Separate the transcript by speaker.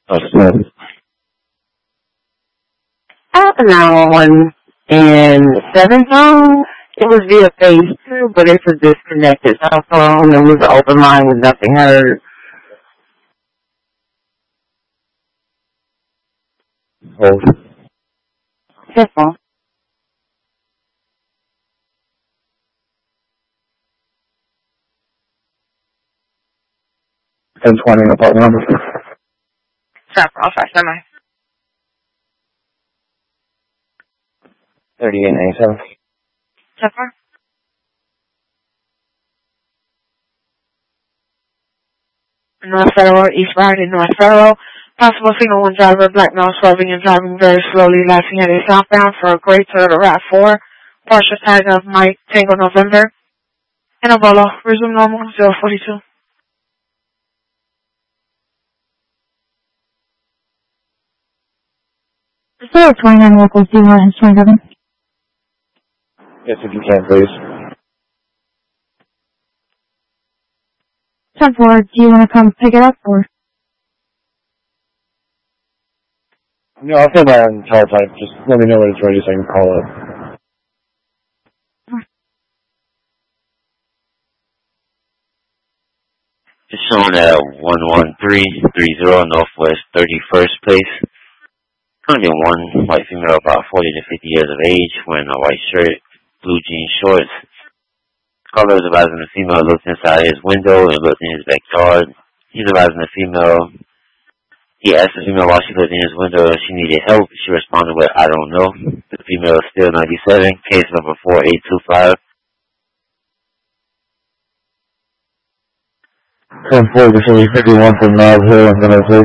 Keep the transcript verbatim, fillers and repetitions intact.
Speaker 1: Oh, Smith.
Speaker 2: I have a nine one one in seven phone. It was via phase two, but it's a disconnected cell phone. It was an open line with nothing heard.
Speaker 1: Hold.
Speaker 2: Yes, phone.
Speaker 1: ten twenty in apartment number.
Speaker 2: Saffron, five seven.
Speaker 1: thirty-eight ninety-seven.
Speaker 2: Saffron. North Federal, East Riding, North Federal. Possible signal one driver, black male swerving and driving very slowly, lashing at a southbound for a gray Toyota RAV four. Partial tag of Mike Tango November. And a Bolo. Resume normal, zero forty-two.
Speaker 3: zero twenty-nine local zero twenty-seven.
Speaker 1: Yes, if you can, please.
Speaker 3: ten four, do you want to come pick it up or?
Speaker 1: No, I'll stay by on teletype. Just let me know when it's ready so I can call it.
Speaker 4: It's showing at one one three three zero Northwest thirty-first Place. Currently one white female about forty to fifty years of age, wearing a white shirt, blue jean shorts. Caller is advising the female looked inside his window and looked in his backyard. He's advising the female. He asked the female while she looked in his window if she needed help. She responded with, I don't know. The female is still ninety-seven, case number four eight two five.
Speaker 1: ten four, this will be fifty-one from Miles Hill. I'm going to take